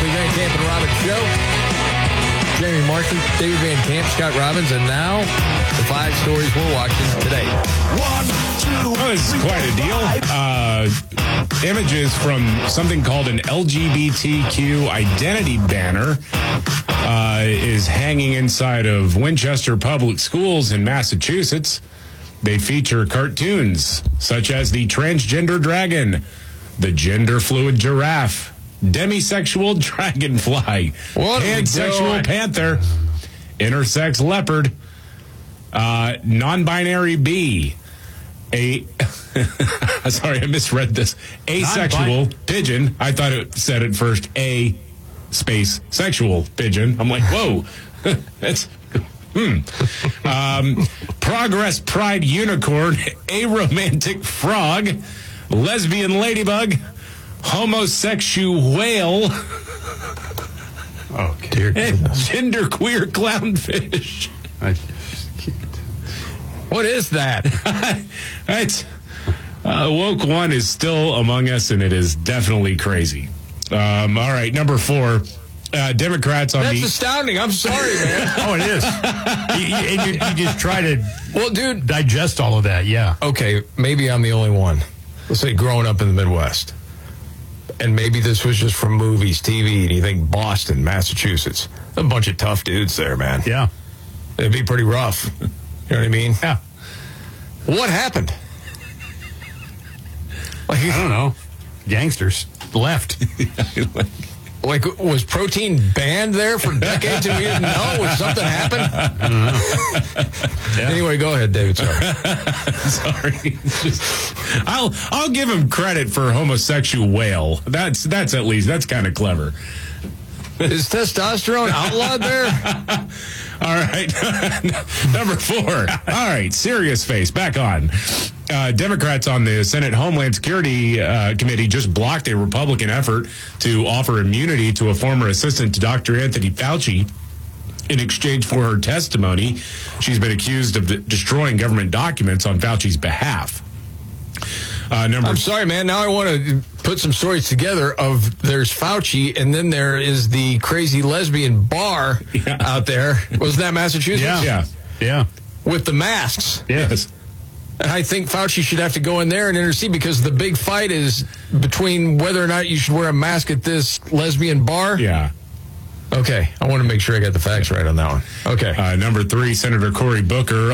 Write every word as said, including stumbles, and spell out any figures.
Markley, Van Camp, and Robbins Show. Jamie Markley, David Van Camp, Scott Robbins, and now the five stories we're watching today. One, two, oh, this is quite a deal. Uh, images from something called an L G B T Q identity banner uh, is hanging inside of Winchester Public Schools in Massachusetts. They feature cartoons such as the transgender dragon, the gender-fluid giraffe, demisexual dragonfly, What pansexual panther, intersex leopard, uh, non-binary bee, a sorry, I misread this. Asexual Non-bin- pigeon. I thought it said at first a space sexual pigeon. I'm like, whoa, that's hmm. Um, Progress Pride unicorn, aromantic frog, lesbian ladybug, homosexual whale, Oh, dear and goodness. genderqueer clownfish. I, What is that? It's, uh, woke one is still among us, and it is definitely crazy. Um, all right, number four, uh, Democrats on That's the... astounding. I'm sorry, man. oh, it is. you, you, and you, you just try to Well, dude, digest all of that, yeah. okay, maybe I'm the only one. Let's say growing up in the Midwest. And maybe this was just from movies, T V, and you think Boston, Massachusetts. A bunch of tough dudes there, man. Yeah. It'd be pretty rough. You know what I mean? Yeah. What happened? Like, I don't know. Gangsters left. like, was protein banned there for decades and we didn't know? Was something happened? I don't know. Yeah. Anyway, go ahead, David. Sorry. Sorry. Just- I'll I'll give him credit for homosexual whale. That's that's at least that's kind of clever. Is testosterone outlawed there? All right. Number four. All right. Serious face. Back on. Uh, Democrats on the Senate Homeland Security uh, Committee just blocked a Republican effort to offer immunity to a former assistant to Doctor Anthony Fauci in exchange for her testimony. She's been accused of destroying government documents on Fauci's behalf. Uh, number I'm sorry, man. Now I want to put some stories together of there's Fauci, and then there is the crazy lesbian bar Yeah. out there. Wasn't that Massachusetts? Yeah. Yeah. Yeah. With the masks. Yes. And I think Fauci should have to go in there and intercede because the big fight is between whether or not you should wear a mask at this lesbian bar. Yeah. Okay. I want to make sure I got the facts right on that one. Okay. Uh, number three, Senator Cory Booker